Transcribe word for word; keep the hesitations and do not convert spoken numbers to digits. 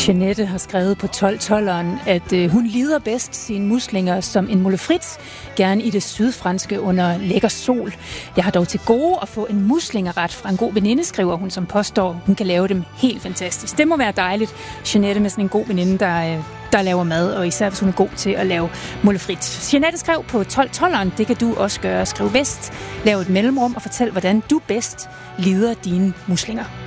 Jeanette har skrevet på tolv tolveren, at øh, hun lider bedst sine muslinger som en moule frite, gerne i det sydfranske under lækker sol. Jeg har dog til gode at få en muslingeret fra en god veninde, skriver hun, som påstår, hun kan lave dem helt fantastisk. Det må være dejligt, Jeanette, med sådan en god veninde, der, øh, der laver mad, og især hvis hun er god til at lave moule frite. Jeanette skrev på tolv tolveren, det kan du også gøre. Skriv bedst, lav et mellemrum og fortæl, hvordan du bedst lider dine muslinger.